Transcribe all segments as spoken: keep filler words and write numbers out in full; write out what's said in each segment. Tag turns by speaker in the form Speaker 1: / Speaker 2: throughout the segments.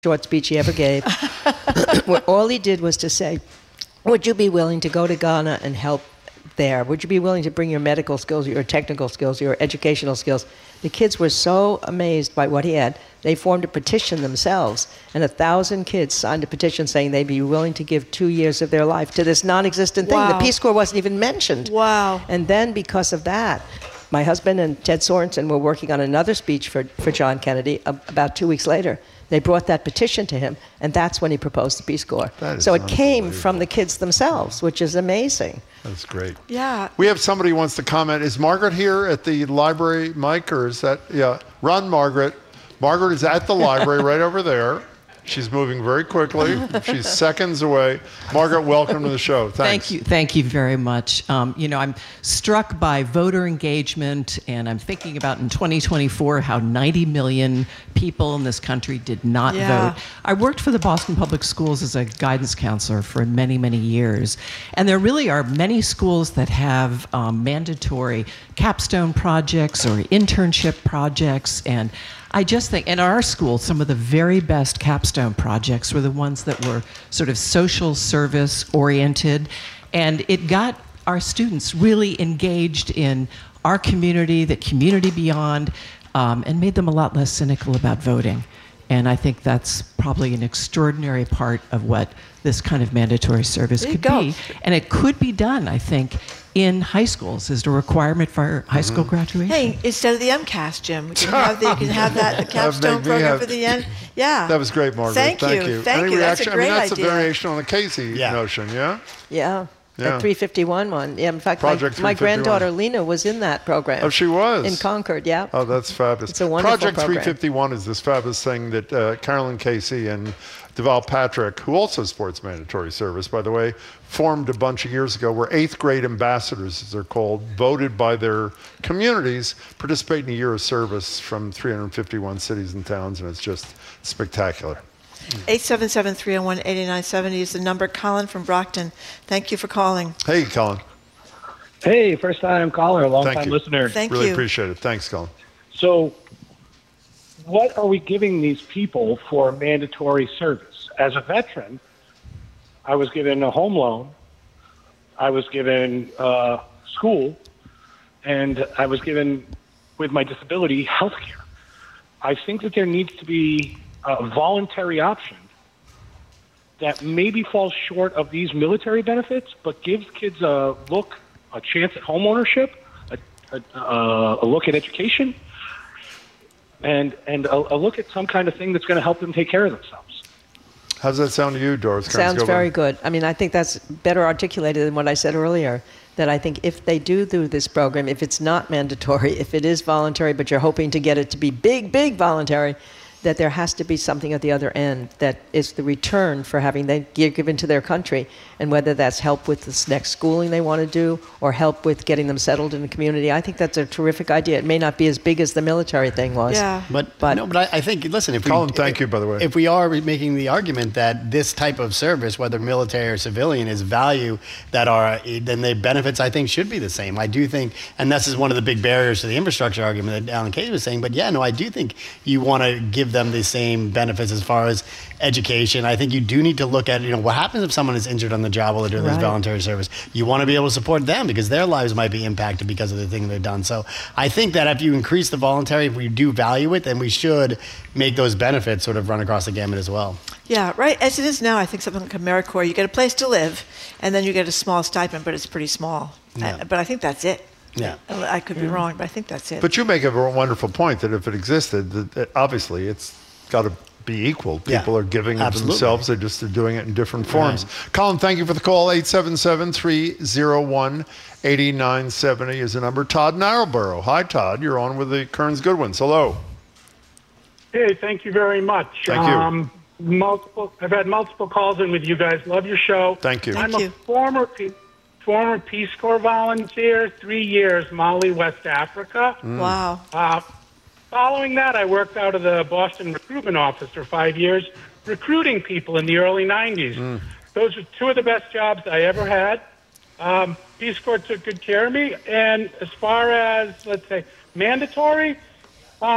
Speaker 1: short speech he ever gave, where all he did was to say, would you be willing to go to Ghana and help there? Would you be willing to bring your medical skills, your technical skills, your educational skills? The kids were so amazed by what he had, they formed a petition themselves, and a thousand kids signed a petition saying they'd be willing to give two years of their life to this non-existent thing.
Speaker 2: Wow.
Speaker 1: The Peace Corps wasn't even mentioned.
Speaker 2: Wow.
Speaker 1: And then because of that, my husband and Ted Sorensen were working on another speech for, for John Kennedy about two weeks later. They brought that petition to him, and that's when he proposed the Peace Corps. So it came from the kids themselves, which is amazing.
Speaker 3: That's great.
Speaker 2: Yeah.
Speaker 3: We have somebody who wants to comment. Is Margaret here at the library, Mike, or is that, yeah, run, Margaret. Margaret is at the library right over there. She's moving very quickly. She's seconds away. Margaret, welcome to the show. Thanks.
Speaker 4: Thank you. Thank you very much. Um, you know, I'm struck by voter engagement, and I'm thinking about in twenty twenty-four how ninety million people in this country did not
Speaker 2: Yeah.
Speaker 4: vote. I worked for the Boston Public Schools as a guidance counselor for many, many years. And there really are many schools that have um, mandatory capstone projects or internship projects. And I just think in our school, some of the very best capstone projects were the ones that were sort of social service oriented. And it got our students really engaged in our community, the community beyond, um, and made them a lot less cynical about voting. And I think that's probably an extraordinary part of what this kind of mandatory service
Speaker 2: There you
Speaker 4: could
Speaker 2: go.
Speaker 4: be. And it could be done, I think, in high schools as a requirement for high school graduation.
Speaker 2: Hey, instead of the MCAS, Jim, we can have the, you can have that the capstone
Speaker 3: made me
Speaker 2: program
Speaker 3: have-
Speaker 2: for the end. Yeah.
Speaker 3: That was great, Margaret.
Speaker 2: Thank
Speaker 3: Thank
Speaker 2: you.
Speaker 3: you.
Speaker 2: Thank
Speaker 3: Any
Speaker 2: you. That's a
Speaker 3: reaction?
Speaker 2: great
Speaker 3: I mean, that's
Speaker 2: idea.
Speaker 3: a variation on the Casey
Speaker 5: Yeah.
Speaker 3: notion, yeah?
Speaker 1: Yeah.
Speaker 3: Yeah.
Speaker 1: That three fifty-one one. Yeah, in fact, my,
Speaker 3: Project
Speaker 1: my
Speaker 3: three fifty-one.
Speaker 1: granddaughter Lena was in that program.
Speaker 3: Oh, she was?
Speaker 1: In Concord, yeah.
Speaker 3: Oh, that's fabulous.
Speaker 1: It's a wonderful
Speaker 3: Project
Speaker 1: program.
Speaker 3: three fifty-one is this fabulous thing that uh, Carolyn Casey and Deval Patrick, who also supports mandatory service, by the way, formed a bunch of years ago, where eighth grade ambassadors, as they're called, voted by their communities, participate in a year of service from three hundred fifty-one cities and towns, and it's just spectacular.
Speaker 2: eight seven seven, three oh one, eight nine seven zero is the number. Colin from Brockton, thank you for calling.
Speaker 3: Hey, Colin.
Speaker 6: Hey, first time caller, long
Speaker 3: Thank
Speaker 6: time
Speaker 3: you.
Speaker 6: listener.
Speaker 2: Thank
Speaker 3: really
Speaker 2: you.
Speaker 3: appreciate it. Thanks, Colin.
Speaker 6: So, what are we giving these people for mandatory service? As a veteran, I was given a home loan, I was given uh, school, and I was given, with my disability, health care. I think that there needs to be a voluntary option that maybe falls short of these military benefits, but gives kids a look, a chance at home ownership, a, a, uh, a look at education, and and a, a look at some kind of thing that's going to help them take care of themselves.
Speaker 3: How's that sound to you, Doris?
Speaker 1: Sounds very good. I mean, I think that's better articulated than what I said earlier, that I think if they do do this program, if it's not mandatory, if it is voluntary, but you're hoping to get it to be big, big voluntary, that there has to be something at the other end that is the return for having they given to their country, and whether that's help with this next schooling they want to do or help with getting them settled in the community. I think that's a terrific idea. It may not be as big as the military thing was.
Speaker 2: Yeah.
Speaker 5: But,
Speaker 1: But-
Speaker 5: no, but I, I think, listen, if
Speaker 3: Colin,
Speaker 5: we...
Speaker 3: thank you, by the way.
Speaker 5: If we are making the argument that this type of service, whether military or civilian, is value that are, then the benefits, I think, should be the same. I do think, and this is one of the big barriers to the infrastructure argument that Alan Casey was saying, but yeah, no, I do think you want to give them the same benefits as far as education. I think you do need to look at, you know, what happens if someone is injured on the job while they're doing
Speaker 1: Right.
Speaker 5: this voluntary service. You want to be able to support them because their lives might be impacted because of the thing they've done. So I think that if you increase the voluntary, if we do value it, then we should make those benefits sort of run across the gamut as well.
Speaker 2: Yeah, right. As it is now, I think something like AmeriCorps, you get a place to live, and then you get a small stipend, but it's pretty small.
Speaker 5: Yeah.
Speaker 2: I, but I think that's it.
Speaker 5: Yeah.
Speaker 2: I could be wrong, but I think that's it.
Speaker 3: But you make a wonderful point that if it existed, that, that obviously it's got to be equal. People
Speaker 5: Yeah,
Speaker 3: are giving it
Speaker 5: absolutely.
Speaker 3: themselves. They're just they're doing it in different forms. Colin, thank you for the call. eight seven seven, three oh one, eight nine seven zero is the number. Todd Narrowborough. Hi, Todd. You're on with the Kearns Goodwins. Hello.
Speaker 7: Hey, thank you very much.
Speaker 3: Thank you.
Speaker 7: Um, multiple. I've had multiple calls in with you guys. Love your show.
Speaker 3: Thank you.
Speaker 2: Thank
Speaker 7: I'm
Speaker 2: you.
Speaker 7: a former Pe- former Peace Corps volunteer. Three years, Mali, West Africa.
Speaker 2: Wow.
Speaker 7: Uh, following that, I worked out of the Boston recruitment office for five years, recruiting people in the early nineties. Those are two of the best jobs I ever had. Um, Peace Corps took good care of me. And as far as, let's say, mandatory, um,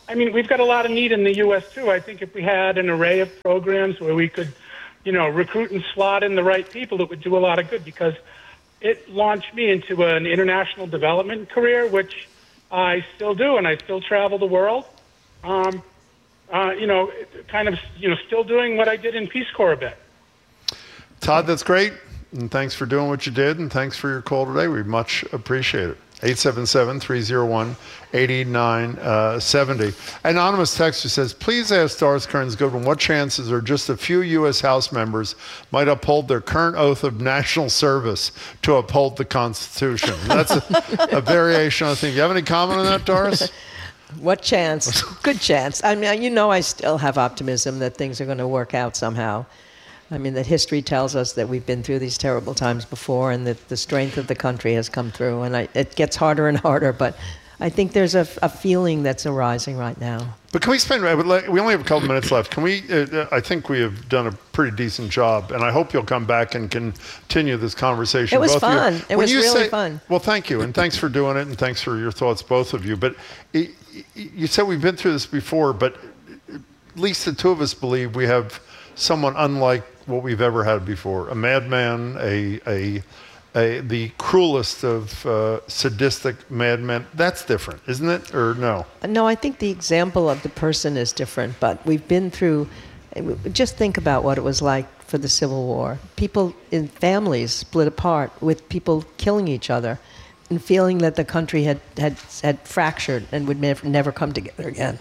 Speaker 7: I mean, we've got a lot of need in the U S too. I think if we had an array of programs where we could, you know, recruit and slot in the right people, it would do a lot of good, because it launched me into an international development career, which I still do, and I still travel the world. Um, uh, you know, kind of, you know, still doing what I did in Peace Corps a bit.
Speaker 3: Todd, that's great. And thanks for doing what you did, and thanks for your call today. We much appreciate it. eight seven seven, three oh one, eight nine seven oh. Anonymous texter says, please ask Doris Kearns Goodwin what chances are just a few U S House members might uphold their current oath of national service to uphold the Constitution. That's a, a variation on the thing. Do you have any comment on that, Doris?
Speaker 1: What chance? Good chance. I mean, you know, I still have optimism that things are going to work out somehow. I mean, that history tells us that we've been through these terrible times before, and that the strength of the country has come through. And I, it gets harder and harder, but I think there's a, a feeling that's arising right now.
Speaker 3: But can we spend, we only have a couple minutes left. Can we, uh, I think we have done a pretty decent job, and I hope you'll come back and continue this conversation.
Speaker 1: It was
Speaker 3: both
Speaker 1: fun.
Speaker 3: Of you.
Speaker 1: It
Speaker 3: When
Speaker 1: was
Speaker 3: you
Speaker 1: really
Speaker 3: say,
Speaker 1: fun.
Speaker 3: Well, thank you, and thanks for doing it, and thanks for your thoughts, both of you. But it, you said we've been through this before, but at least the two of us believe we have someone unlike what we've ever had before. A madman, a, a, a the cruelest of uh, sadistic madmen. That's different, isn't it? Or no?
Speaker 1: No, I think the example of the person is different, but we've been through, just think about what it was like for the Civil War. People in families split apart with people killing each other and feeling that the country had, had, had fractured and would never, never come together again.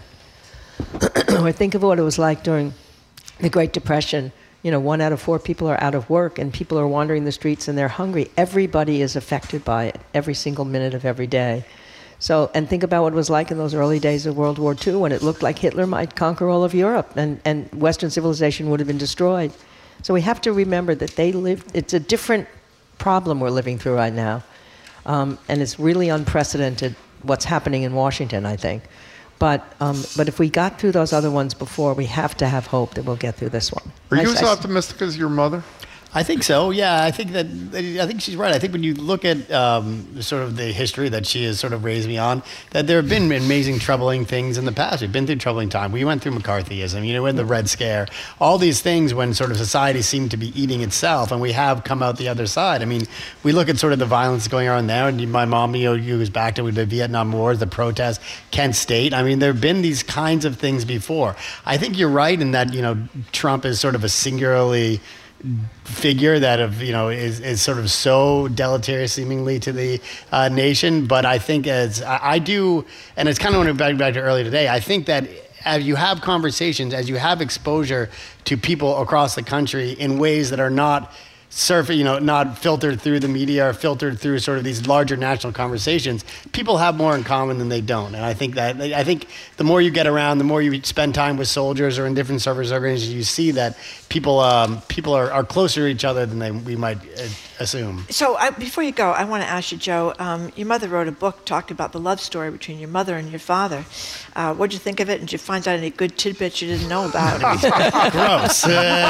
Speaker 1: Or think of what it was like during the Great Depression. You know, one out of four people are out of work, and people are wandering the streets and they're hungry. Everybody is affected by it every single minute of every day. So, and think about what it was like in those early days of World War Two, when it looked like Hitler might conquer all of Europe and, and Western civilization would have been destroyed. So we have to remember that they lived, it's a different problem we're living through right now. Um, and it's really unprecedented what's happening in Washington, I think. But um, but if we got through those other ones before, we have to have hope that we'll get through this one.
Speaker 3: Are you
Speaker 1: I,
Speaker 3: as
Speaker 1: I,
Speaker 3: optimistic as your mother?
Speaker 5: I think so. Yeah, I think that I think she's right. I think when you look at um, sort of the history that she has sort of raised me on, that there have been amazing, troubling things in the past. We've been through troubling time. We went through McCarthyism, you know, in the Red Scare, all these things when sort of society seemed to be eating itself, and we have come out the other side. I mean, we look at sort of the violence going on now, and my mom, you know, you was back to the Vietnam War, the protests, Kent State. I mean, there have been these kinds of things before. I think you're right in that, you know, Trump is sort of a singularly figure that of you know is, is sort of so deleterious seemingly to the uh, nation, but I think as I, I do, and it's kind of when back back to earlier today, I think that as you have conversations, as you have exposure to people across the country in ways that are not surf, you know, not filtered through the media or filtered through sort of these larger national conversations, people have more in common than they don't. And I think that, I think the more you get around, the more you spend time with soldiers or in different service organizations, you see that people um, people are, are closer to each other than they, we might uh, assume.
Speaker 2: So I, before you go, I want to ask you, Joe, um, your mother wrote a book talking about the love story between your mother and your father. Uh, what did you think of it? And did you find out any good tidbits you didn't know about?
Speaker 5: Gross.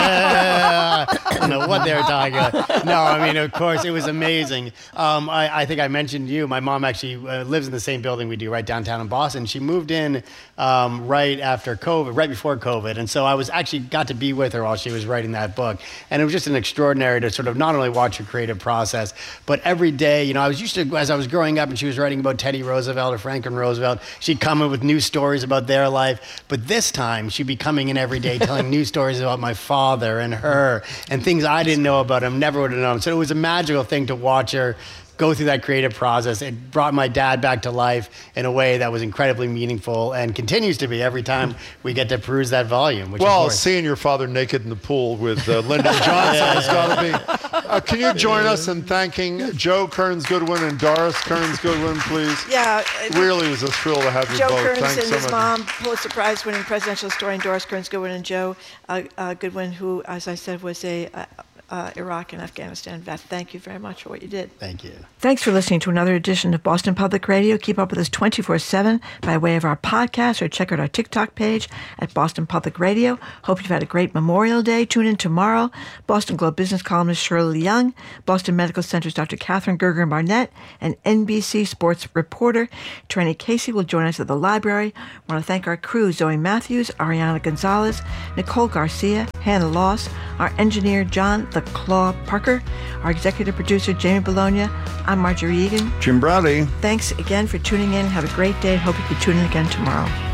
Speaker 5: Uh, I don't know what they were talking about. No, I mean, of course, it was amazing. Um, I, I think I mentioned you. My mom actually uh, lives in the same building we do, right downtown in Boston. She moved in um, right after COVID, right before COVID. And so I was actually got to be with her while she was writing that book. And it was just an extraordinary to sort of not only watch her creative process, but every day, you know, I was used to, as I was growing up and she was writing about Teddy Roosevelt or Franklin Roosevelt, she'd come in with new stories about their life. But this time she'd be coming in every day telling new stories about my father and her and things I didn't know about him, never would have known. So it was a magical thing to watch her go through that creative process. It brought my dad back to life in a way that was incredibly meaningful and continues to be every time we get to peruse that volume. Which
Speaker 3: well,
Speaker 5: of course,
Speaker 3: seeing your father naked in the pool with uh, Lyndon Johnson has got to be. Uh, can you join us in thanking Joe Kearns Goodwin and Doris Kearns Goodwin, please?
Speaker 2: Yeah.
Speaker 3: Really, it was a thrill to have you
Speaker 2: Joe
Speaker 3: both.
Speaker 2: Kearns
Speaker 3: Thanks
Speaker 2: and
Speaker 3: so
Speaker 2: his
Speaker 3: much.
Speaker 2: mom, Pulitzer Prize winning presidential historian Doris Kearns Goodwin, and Joe uh, uh, Goodwin, who, as I said, was a, a uh, Iraq and Afghanistan vet. Thank you very much for what you did.
Speaker 5: Thank you.
Speaker 2: Thanks for listening to another edition of Boston Public Radio. Keep up with us twenty-four seven by way of our podcast, or check out our TikTok page at Boston Public Radio. Hope you've had a great Memorial Day. Tune in tomorrow. Boston Globe business columnist Shirley Young, Boston Medical Center's Doctor Catherine Gerger-Barnett, and N B C sports reporter Trenny Casey will join us at the library. I want to thank our crew, Zoe Matthews, Ariana Gonzalez, Nicole Garcia, Hannah Loss, our engineer John the Claw Parker, our executive producer Jamie Bologna. I'm Marjorie Egan.
Speaker 3: Jim Browdy.
Speaker 2: Thanks again for tuning in. Have a great day. Hope you can tune in again tomorrow.